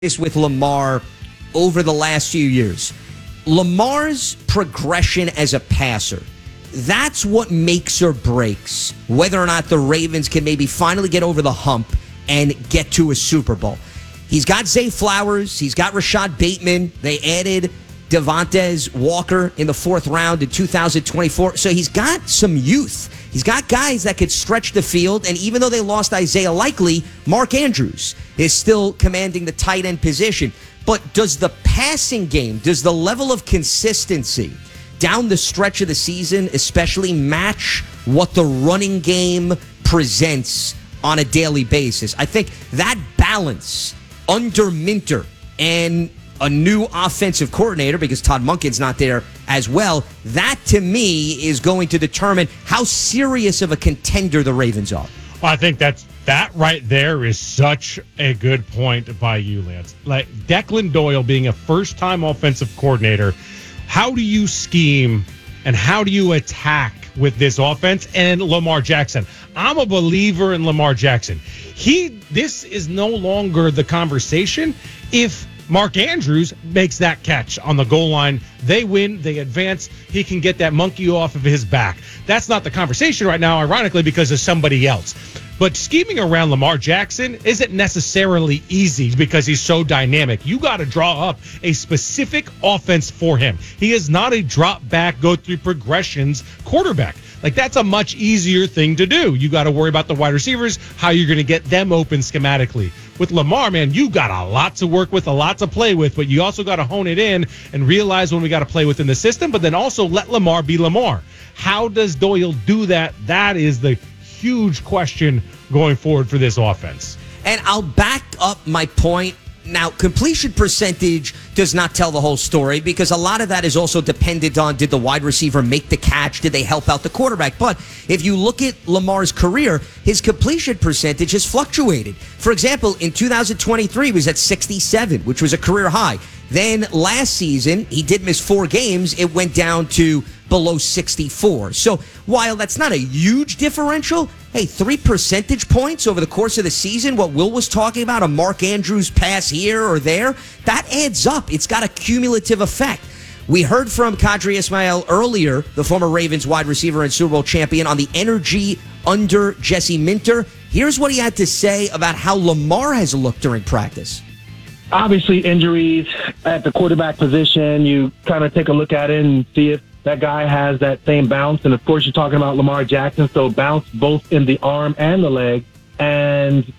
this with Lamar over the last few years. Lamar's progression as a passer, that's what makes or breaks whether or not the Ravens can maybe finally get over the hump and get to a Super Bowl. He's got Zay Flowers. He's got Rashad Bateman. They added Devontae Walker in the 4th round in 2024. So he's got some youth. He's got guys that could stretch the field. And even though they lost Isaiah Likely, Mark Andrews is still commanding the tight end position. But does the passing game, does the level of consistency down the stretch of the season especially match what the running game presents on a daily basis? I think that balance under Minter and a new offensive coordinator, because Todd Monken's not there as well, that to me is going to determine how serious of a contender the Ravens are. Well, I think that right there is such a good point by you, Lance. Like Declan Doyle being a first-time offensive coordinator, how do you scheme and how do you attack with this offense and Lamar Jackson? I'm a believer in Lamar Jackson. This is no longer the conversation if Mark Andrews makes that catch on the goal line. They win, they advance, he can get that monkey off of his back. That's not the conversation right now, ironically, because of somebody else. But scheming around Lamar Jackson isn't necessarily easy because he's so dynamic. You got to draw up a specific offense for him. He is not a drop back, go through progressions quarterback. Like, that's a much easier thing to do. You got to worry about the wide receivers, how you're going to get them open schematically. With Lamar, man, you got a lot to work with, a lot to play with, but you also got to hone it in and realize when we got to play within the system, but then also let Lamar be Lamar. How does Doyle do that? That is the huge question going forward for this offense. And I'll back up my point. Now, completion percentage does not tell the whole story because a lot of that is also dependent on, did the wide receiver make the catch? Did they help out the quarterback? But if you look at Lamar's career, his completion percentage has fluctuated. For example, in 2023, he was at 67, which was a career high. Then last season, he did miss 4 games. It went down to below 64. So while that's not a huge differential, hey, 3 percentage points over the course of the season, what Will was talking about, a Mark Andrews pass here or there, that adds up. It's got a cumulative effect. We heard from Qadry Ismail earlier, the former Ravens wide receiver and Super Bowl champion, on the energy under Jesse Minter. Here's what he had to say about how Lamar has looked during practice. Obviously, injuries at the quarterback position, you kind of take a look at it and see if that guy has that same bounce. And, of course, you're talking about Lamar Jackson, so bounce both in the arm and the leg. And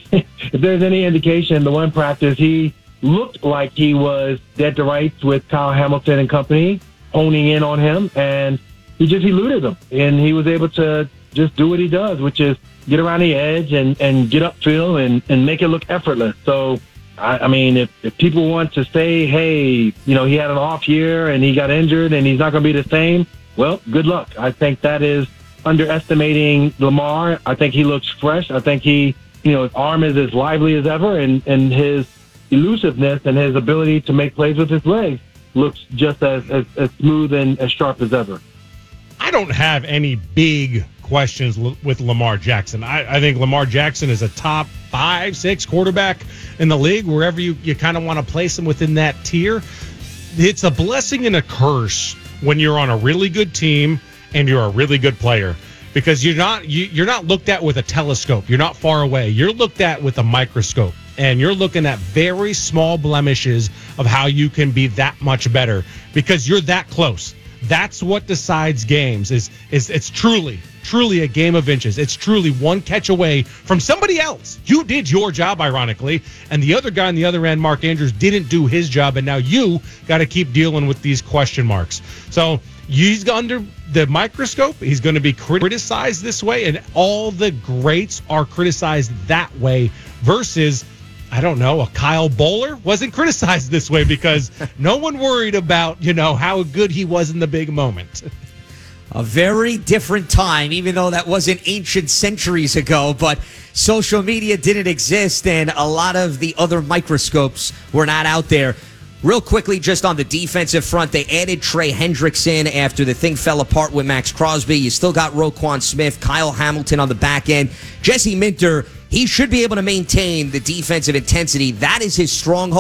if there's any indication, the one practice, he looked like he was dead to rights with Kyle Hamilton and company, honing in on him, and he just eluded them. And he was able to just do what he does, which is get around the edge and get upfield and make it look effortless. So, I mean, if people want to say, hey, you know, he had an off year and he got injured and he's not going to be the same, well, good luck. I think that is underestimating Lamar. I think he looks fresh. I think his arm is as lively as ever, and his elusiveness and his ability to make plays with his legs looks just as smooth and as sharp as ever. I don't have any big questions with Lamar Jackson. I think Lamar Jackson is a top 5-6 quarterback in the league, wherever you kind of want to place him within that tier. It's a blessing and a curse when you're on a really good team and you're a really good player, because you're not looked at with a telescope. You're not far away. You're looked at with a microscope, and you're looking at very small blemishes of how you can be that much better because you're that close. That's what decides games. It's truly a game of inches. It's truly one catch away from somebody else. You did your job, ironically, and the other guy on the other end, Mark Andrews, didn't do his job, and now you got to keep dealing with these question marks. So he's under the microscope. He's going to be criticized this way, and all the greats are criticized that way versus, I don't know, a Kyle Bowler wasn't criticized this way because no one worried about, how good he was in the big moment. A very different time, even though that wasn't ancient centuries ago, but social media didn't exist and a lot of the other microscopes were not out there. Real quickly, just on the defensive front, they added Trey Hendrickson after the thing fell apart with Max Crosby. You still got Roquan Smith, Kyle Hamilton on the back end. Jesse Minter, he should be able to maintain the defensive intensity. That is his stronghold.